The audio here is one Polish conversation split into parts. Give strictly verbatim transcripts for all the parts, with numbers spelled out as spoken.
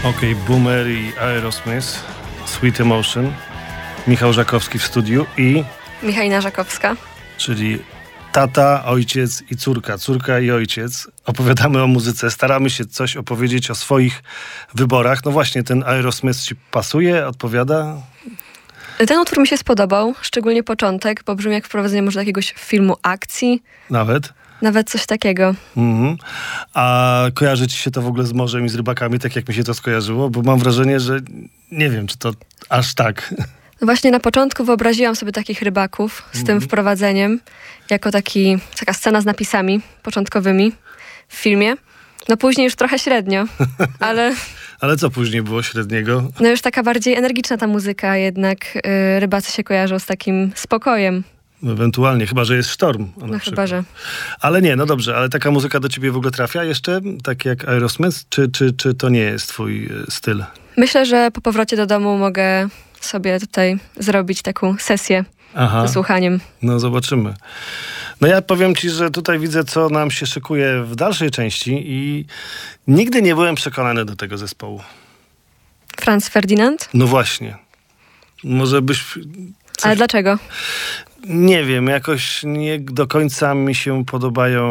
Okej, okay, Boomer i Aerosmith, Sweet Emotion. Michał Żakowski w studiu i... Michalina Żakowska. Czyli tata, ojciec i córka. Córka i ojciec. Opowiadamy o muzyce, staramy się coś opowiedzieć o swoich wyborach. No właśnie, ten Aerosmith ci pasuje, odpowiada? Ten utwór mi się spodobał, szczególnie początek, bo brzmi jak wprowadzenie może do jakiegoś filmu akcji. Nawet? Nawet coś takiego. Mhm. A kojarzy ci się to w ogóle z morzem i z rybakami, tak jak mi się to skojarzyło? Bo mam wrażenie, że nie wiem, czy to aż tak. No właśnie na początku wyobraziłam sobie takich rybaków z Mhm. tym wprowadzeniem, jako taki, taka scena z napisami początkowymi w filmie. No później już trochę średnio, ale Ale co później było średniego? no już taka bardziej energiczna ta muzyka, jednak y, rybacy się kojarzą z takim spokojem. Ewentualnie, chyba że jest sztorm. na No przykład. chyba, że... Ale nie, no dobrze, ale taka muzyka do ciebie w ogóle trafia jeszcze? Tak jak Aerosmith? Czy, czy, czy to nie jest twój e, styl? Myślę, że po powrocie do domu mogę sobie tutaj zrobić taką sesję Aha, ze słuchaniem. no zobaczymy. No ja powiem ci, że tutaj widzę, co nam się szykuje w dalszej części i nigdy nie byłem przekonany do tego zespołu. Franz Ferdinand? No właśnie. Może byś... Coś... Ale dlaczego? Nie wiem, jakoś nie do końca mi się podobają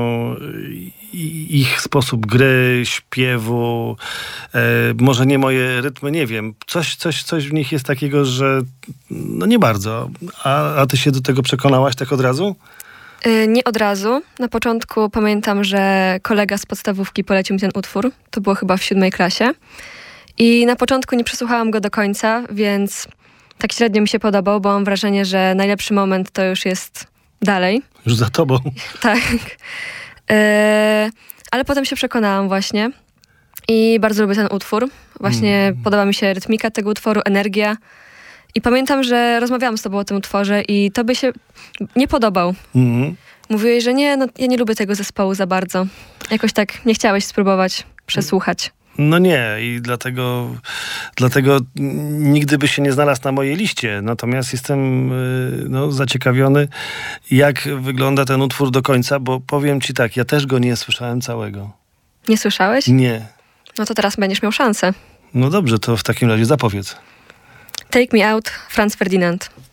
i- ich sposób gry, śpiewu, e, może nie moje rytmy, nie wiem. Coś, coś, coś w nich jest takiego, że no nie bardzo. A, a ty się do tego przekonałaś tak od razu? Yy, nie od razu. Na początku pamiętam, że kolega z podstawówki polecił mi ten utwór. To było chyba w siódmej klasie. I na początku nie przesłuchałam go do końca, więc tak średnio mi się podobał, bo mam wrażenie, że najlepszy moment to już jest dalej. Już za tobą. Tak. Yy, ale potem się przekonałam właśnie i bardzo lubię ten utwór. Właśnie Mm. podoba mi się rytmika tego utworu, energia. I pamiętam, że rozmawiałam z tobą o tym utworze i tobie się nie podobał. Mhm. Mówiłeś, że nie, no ja nie lubię tego zespołu za bardzo. Jakoś tak nie chciałeś spróbować przesłuchać. No nie i dlatego, dlatego nigdy by się nie znalazł na mojej liście. Natomiast jestem y, no, zaciekawiony, jak wygląda ten utwór do końca, bo powiem ci tak, ja też go nie słyszałem całego. Nie słyszałeś? Nie. No to teraz będziesz miał szansę. No dobrze, to w takim razie zapowiedz. Take Me Out, Franz Ferdinand.